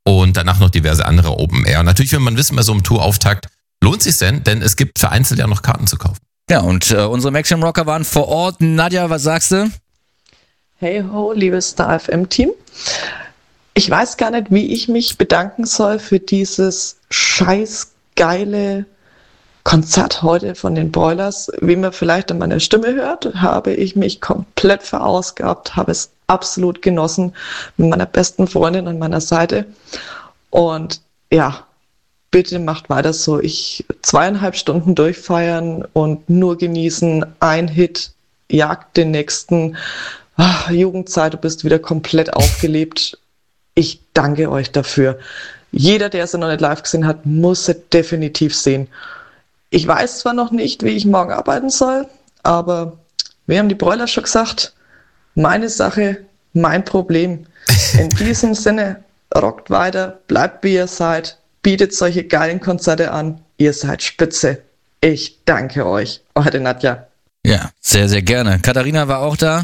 und danach noch diverse andere Open Air. Und natürlich will man wissen, bei so einem Tourauftakt, lohnt sich denn es gibt vereinzelt ja noch Karten zu kaufen. Ja, und unsere Maximum Rocker waren vor Ort. Nadja, was sagst du? Hey ho, liebes Star FM-Team. Ich weiß gar nicht, wie ich mich bedanken soll für dieses scheiß geile Konzert heute von den Broilers. Wie man vielleicht an meiner Stimme hört, habe ich mich komplett verausgabt, habe es absolut genossen mit meiner besten Freundin an meiner Seite. Und ja, bitte macht weiter so. 2,5 Stunden durchfeiern und nur genießen. Ein Hit jagt den nächsten. Jugendzeit, du bist wieder komplett aufgelebt. Ich danke euch dafür. Jeder, der es noch nicht live gesehen hat, muss es definitiv sehen. Ich weiß zwar noch nicht, wie ich morgen arbeiten soll, aber wir haben die Broilers schon gesagt, meine Sache, mein Problem. In diesem Sinne, rockt weiter, bleibt wie ihr seid, bietet solche geilen Konzerte an. Ihr seid spitze. Ich danke euch. Eure Nadja. Ja, sehr, sehr gerne. Katharina war auch da.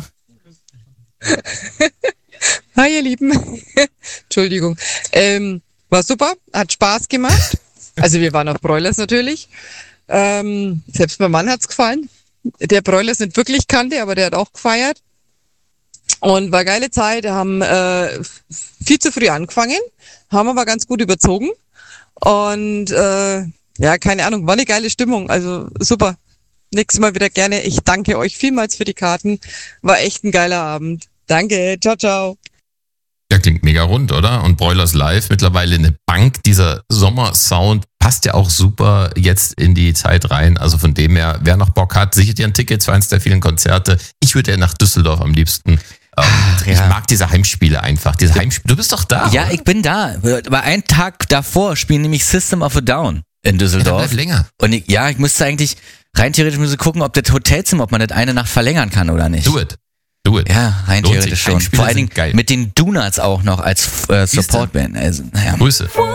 Hi ihr Lieben. Entschuldigung. War super, hat Spaß gemacht. Also wir waren auf Broilers natürlich. Selbst mein Mann hat's gefallen. Der Broilers nicht wirklich kannte, aber der hat auch gefeiert. Und war geile Zeit. Wir haben viel zu früh angefangen, haben aber ganz gut überzogen. Und ja, keine Ahnung, war eine geile Stimmung. Also super. Nächstes Mal wieder gerne. Ich danke euch vielmals für die Karten. War echt ein geiler Abend. Danke. Ciao, ciao. Ja, klingt mega rund, oder? Und Broilers Live, mittlerweile eine Bank. Dieser Sommersound passt ja auch super jetzt in die Zeit rein. Also von dem her, wer noch Bock hat, sichert ihr ein Ticket für eins der vielen Konzerte. Ich würde ja nach Düsseldorf am liebsten. Ich mag diese Heimspiele einfach. Du bist doch da. Ja, oder? Ich bin da. Aber einen Tag davor spielen nämlich System of a Down in Düsseldorf. Ja, länger. Und ich müsste eigentlich rein theoretisch gucken, ob das Hotelzimmer, ob man das eine Nacht verlängern kann oder nicht. Do it. Ja, rein theoretisch schon. Vor allen Dingen geil. mit den Donuts auch noch als Supportband. Also, naja. Grüße.